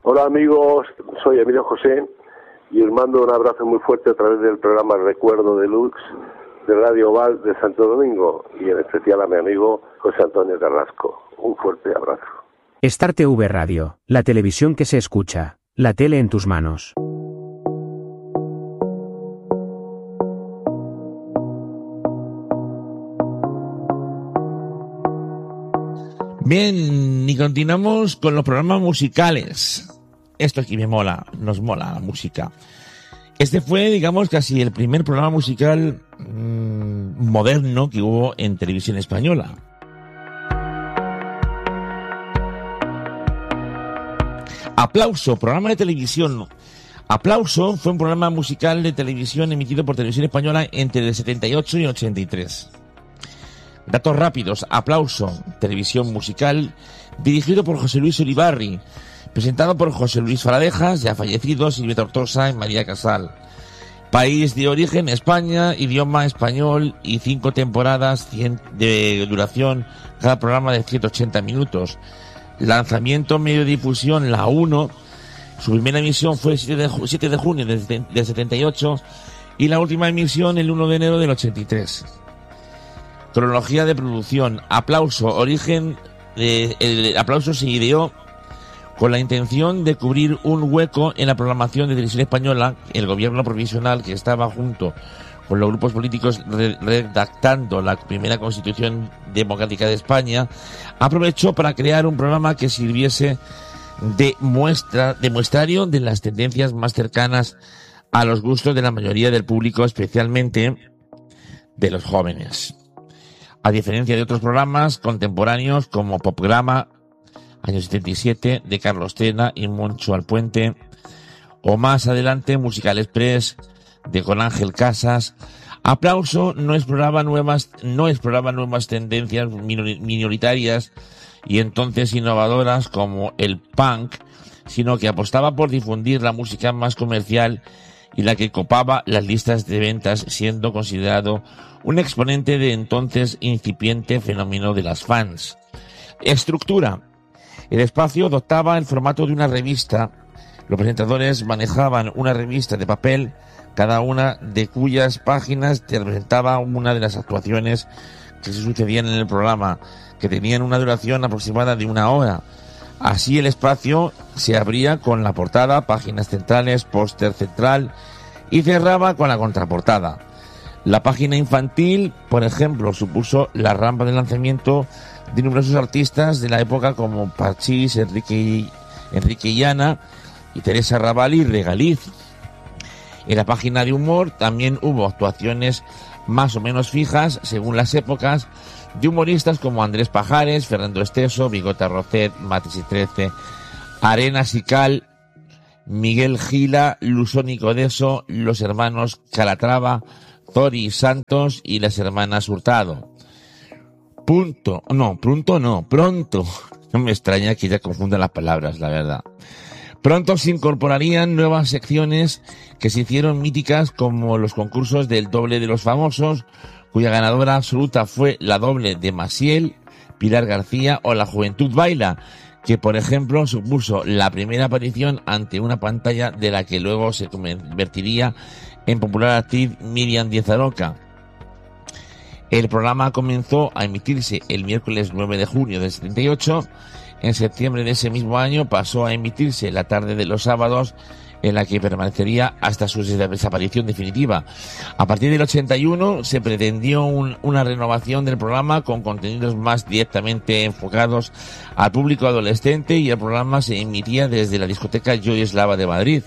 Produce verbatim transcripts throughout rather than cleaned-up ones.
Hola amigos, soy Emilio José y os mando un abrazo muy fuerte a través del programa Recuerdo Deluxe de Radio Val de Santo Domingo y en especial a mi amigo José Antonio Carrasco. Un fuerte abrazo. Star T V Radio, la televisión que se escucha, la tele en tus manos. Bien, y continuamos con los programas musicales. Esto aquí me mola, nos mola la música. Este fue, digamos, casi el primer programa musical mmm, moderno que hubo en televisión española. Aplauso, programa de televisión. Aplauso fue un programa musical de televisión emitido por Televisión Española entre el setenta y ocho y el ochenta y tres. Datos rápidos. Aplauso, televisión musical, dirigido por José Luis Ulibarri, presentado por José Luis Faladejas, ya fallecido, Silvia Tortosa y María Casal. País de origen, España, idioma español y cinco temporadas de duración, cada programa de ciento ochenta minutos. Lanzamiento, medio de difusión, la uno. Su primera emisión fue el siete de junio del setenta y ocho y la última emisión el uno de enero del ochenta y tres. Cronología de producción. Aplauso, origen, eh, el Aplauso se ideó con la intención de cubrir un hueco en la programación de Televisión Española. El gobierno provisional, que estaba junto con los grupos políticos redactando la primera Constitución Democrática de España, aprovechó para crear un programa que sirviese de muestra, de muestrario de las tendencias más cercanas a los gustos de la mayoría del público, especialmente de los jóvenes. A diferencia de otros programas contemporáneos como Popgrama, año setenta y siete, de Carlos Tena y Moncho Alpuente, o más adelante Musical Express, de Con Ángel Casas, Aplauso no exploraba nuevas, no exploraba nuevas tendencias minoritarias y entonces innovadoras como el punk, sino que apostaba por difundir la música más comercial y la que copaba las listas de ventas, siendo considerado un exponente de entonces incipiente fenómeno de las fans. Estructura. El espacio adoptaba el formato de una revista. Los presentadores manejaban una revista de papel, cada una de cuyas páginas te representaba una de las actuaciones que se sucedían en el programa, que tenían una duración aproximada de una hora. Así el espacio se abría con la portada, páginas centrales, póster central y cerraba con la contraportada. La página infantil, por ejemplo, supuso la rampa de lanzamiento de numerosos artistas de la época como Parchís, Enrique, Enrique Llana y Teresa Raval y Regaliz. En la página de humor también hubo actuaciones más o menos fijas, según las épocas, de humoristas como Andrés Pajares, Fernando Esteso, Bigota Rocet, Matis y Trece, Arenas y Cal, Miguel Gila, Lusón y Codeso, los hermanos Calatrava, Zori Santos y las hermanas Hurtado. Punto, no, pronto no, pronto. No me extraña que ya confundan las palabras, la verdad. Pronto se incorporarían nuevas secciones que se hicieron míticas, como los concursos del doble de los famosos, cuya ganadora absoluta fue la doble de Maciel, Pilar García o La Juventud Baila, que por ejemplo supuso la primera aparición ante una pantalla de la que luego se convertiría en popular actriz Miriam Díaz Aroca. El programa comenzó a emitirse el miércoles nueve de junio del setenta y ocho. En septiembre de ese mismo año pasó a emitirse la tarde de los sábados, en la que permanecería hasta su desaparición definitiva. A partir del ochenta y uno se pretendió un, una renovación del programa con contenidos más directamente enfocados al público adolescente, y el programa se emitía desde la discoteca Joy Eslava de Madrid.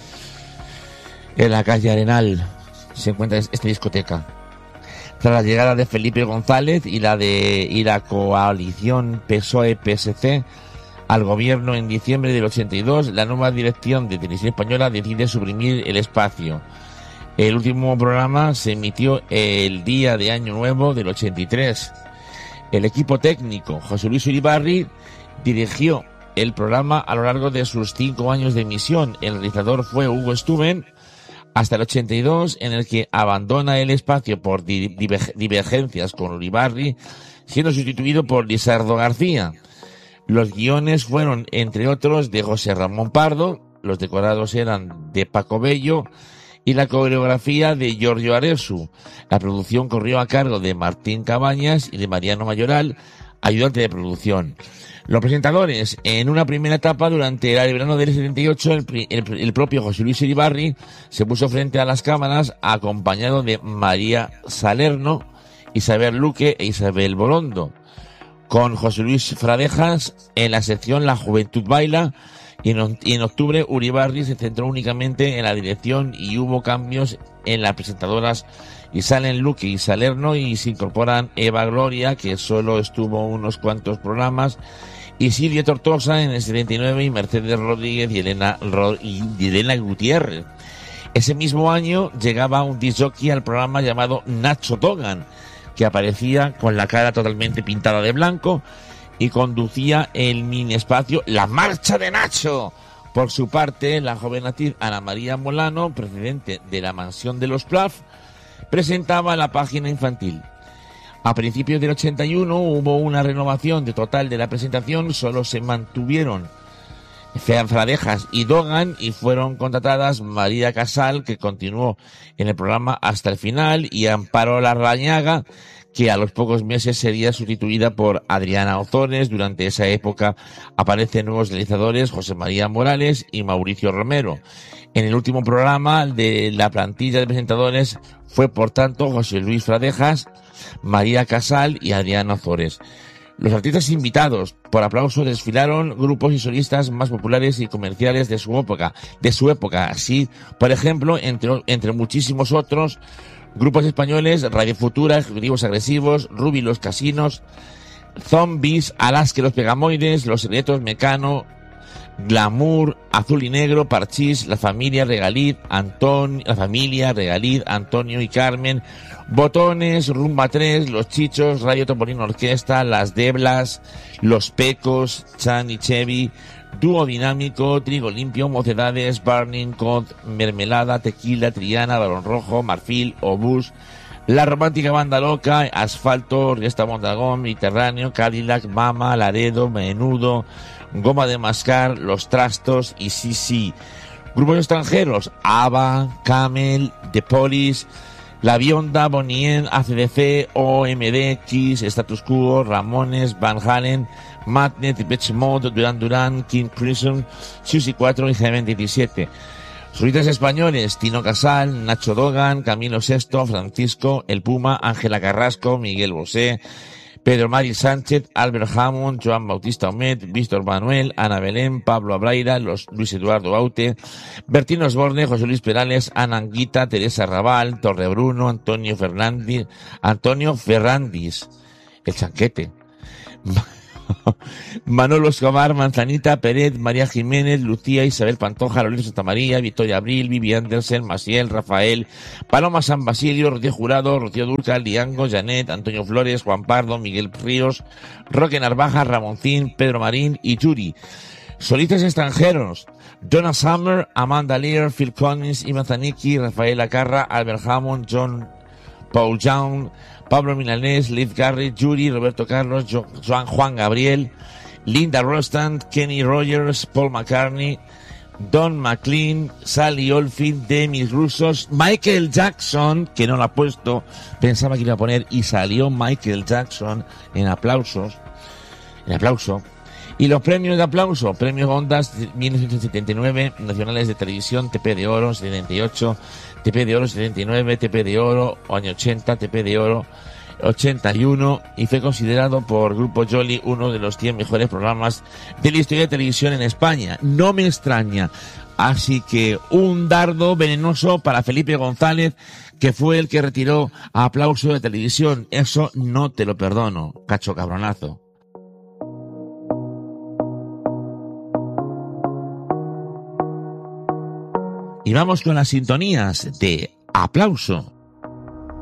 En la calle Arenal se encuentra esta discoteca. Tras la llegada de Felipe González y la de y la coalición P S O E-P S C al gobierno en diciembre del ochenta y dos, la nueva dirección de Televisión Española decide suprimir el espacio. El último programa se emitió el día de Año Nuevo del ochenta y tres. El equipo técnico, José Luis Uribarri, dirigió el programa a lo largo de sus cinco años de emisión. El realizador fue Hugo Stuben, hasta el ochenta y dos, en el que abandona el espacio por divergencias con Uribarri, siendo sustituido por Lisardo García. Los guiones fueron, entre otros, de José Ramón Pardo, los decorados eran de Paco Bello y la coreografía de Giorgio Aresu. La producción corrió a cargo de Martín Cabañas y de Mariano Mayoral, ayudante de producción. Los presentadores, en una primera etapa, durante el verano del setenta y ocho, el, el, el propio José Luis Iribarri se puso frente a las cámaras acompañado de María Salerno, Isabel Luque e Isabel Bolondo, con José Luis Fradejas en la sección La Juventud Baila, y en, y en octubre Uribarri se centró únicamente en la dirección y hubo cambios en las presentadoras, y salen Luque y Salerno y se incorporan Eva Gloria, que solo estuvo unos cuantos programas, y Silvia Tortosa en el setenta y nueve, y Mercedes Rodríguez y Elena, Ro- y Elena Gutiérrez. Ese mismo año llegaba un disc jockey al programa llamado Nacho Dogan, que aparecía con la cara totalmente pintada de blanco y conducía el mini espacio La Marcha de Nacho. Por su parte, la joven actriz Ana María Molano, procedente de la Mansión de los Plaf, presentaba la página infantil. A principios del ochenta y uno hubo una renovación de total de la presentación, solo se mantuvieron Fradejas y Dogan y fueron contratadas María Casal, que continuó en el programa hasta el final, y Amparo Larrañaga, que a los pocos meses sería sustituida por Adriana Ozores. Durante esa época aparecen nuevos realizadores, José María Morales y Mauricio Romero. En el último programa de la plantilla de presentadores fue, por tanto, José Luis Fradejas, María Casal y Adriana Ozores. Los artistas invitados por aplauso desfilaron grupos y solistas más populares y comerciales de su época, de su época. Así, por ejemplo, entre, entre muchísimos otros, grupos españoles, Radio Futura, Ejecutivos Agresivos, Ruby Los Casinos, Zombies, Alaska Los Pegamoides, Los Secretos, Mecano, Glamour, Azul y Negro, Parchís, La Familia Regaliz, Antón, La Familia Regaliz, Antonio y Carmen, Botones, Rumba tres, Los Chichos, Radio Topolino Orquesta, Las Deblas, Los Pecos, Chan y Chevy, Dúo Dinámico, Trigo Limpio, Mocedades, Burning, Cod, Mermelada, Tequila, Triana, Balón Rojo, Marfil, Obús, La Romántica Banda Loca, Asfalto, Riesta Mondragón, Mediterráneo, Cadillac, Mama, Laredo, Menudo, Goma de Mascar, Los Trastos y Sí Sí. Grupos extranjeros, ABBA, Camel, The Police, La Bionda, Bonnie, A C D C, O M D, Kiss, Status Quo, Ramones, Van Halen, Madnet, Depeche Mode, Duran Duran, King Crimson, Susi cuatro y G veintisiete. Solistas españoles, Tino Casal, Nacho Dogan, Camilo Sesto, Francisco, El Puma, Ángela Carrasco, Miguel Bosé, Pedro Mari Sánchez, Albert Hammond, Joan Bautista Omet, Víctor Manuel, Ana Belén, Pablo Abraira, los Luis Eduardo Aute, Bertín Osborne, José Luis Perales, Ana Anguita, Teresa Raval, Torrebruno, Antonio Fernández, Antonio Ferrandis, el Chanquete, Manolo Escobar, Manzanita, Pérez, María Jiménez, Lucía, Isabel Pantoja, Lorenzo Santamaría, Victoria Abril, Vivi Andersen, Maciel, Rafael, Paloma San Basilio, Rocío Jurado, Rocío Dúrcal, Liango, Janet, Antonio Flores, Juan Pardo, Miguel Ríos, Roque Narvaja, Ramoncín, Pedro Marín y Yuri. Solistas extranjeros, Donna Summer, Amanda Lear, Phil Collins, Iván Zanicki, Rafael Acarra, Albert Hammond, John Paul Young, Pablo Milanés, Liz Garrett, Yuri, Roberto Carlos, Joan Juan Gabriel, Linda Rostand, Kenny Rogers, Paul McCartney, Don McLean, Sally Oldfield, Demis Russos, Michael Jackson, que no lo ha puesto, pensaba que iba a poner, y salió Michael Jackson en aplausos, en aplauso. Y los premios de aplauso, premios Ondas mil novecientos setenta y nueve, Nacionales de Televisión, T P de Oro setenta y ocho, T P de Oro setenta y nueve, T P de Oro año ochenta, T P de Oro ochenta y uno, y fue considerado por Grupo Jolly uno de los cien mejores programas de la historia de televisión en España. No me extraña. Así que un dardo venenoso para Felipe González, que fue el que retiró a Aplauso de Televisión. Eso no te lo perdono, cacho cabronazo. Y vamos con las sintonías de Aplauso.